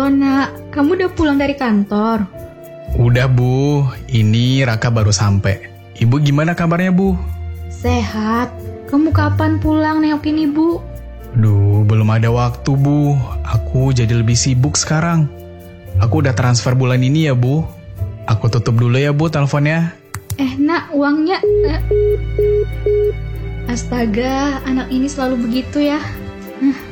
Halo nak, kamu udah pulang dari kantor? Udah Bu, ini Raka baru sampai. Ibu gimana kabarnya Bu? Sehat. Kamu kapan pulang nengokin ibu? Duh, belum ada waktu Bu. Aku jadi lebih sibuk sekarang. Aku udah transfer bulan ini ya Bu. Aku tutup dulu ya Bu teleponnya. Nak, uangnya... Astaga, anak ini selalu begitu ya.